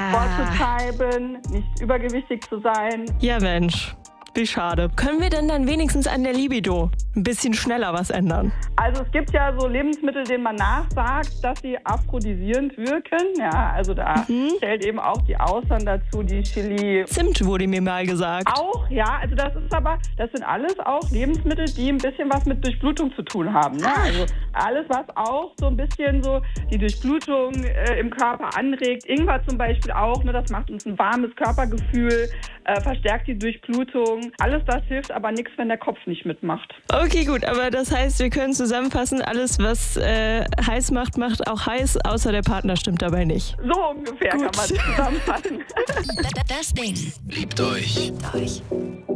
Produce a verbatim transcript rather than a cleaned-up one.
Sport zu treiben, nicht übergewichtig zu sein. Ja Mensch, wie schade. Können wir denn dann wenigstens an der Libido ein bisschen schneller was ändern? Also es gibt ja so Lebensmittel, denen man nachsagt, dass sie aphrodisierend wirken. Ja, also da mhm. zählt eben auch die Austern dazu, die Chili. Zimt wurde mir mal gesagt. Auch, ja. Also das ist aber, das sind alles auch Lebensmittel, die ein bisschen was mit Durchblutung zu tun haben. Ne? Also alles, was auch so ein bisschen so die Durchblutung äh, im Körper anregt. Ingwer zum Beispiel auch, ne? Das macht uns ein warmes Körpergefühl, äh, verstärkt die Durchblutung. Alles das hilft aber nichts, wenn der Kopf nicht mitmacht. Okay, gut, aber das heißt, wir können zusammenfassen, alles, was äh, heiß macht, macht auch heiß, außer der Partner stimmt dabei nicht. So ungefähr gut. Kann man es zusammenfassen. Das Ding. Liebt euch. Liebt euch.